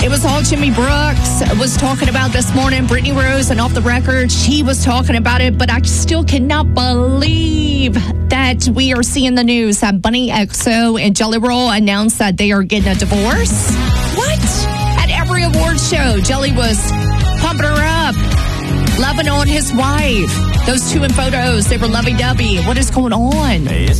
It was all Jimmy Brooks was talking about this morning. Brittany Rose, and off the record, she was talking about it, but I still cannot believe that we are seeing the news that Bunny XO and Jelly Roll announced that they are getting a divorce. What? At every award show, Jelly was pumping her up, loving on his wife. Those two in photos, they were lovey-dovey. What is going on?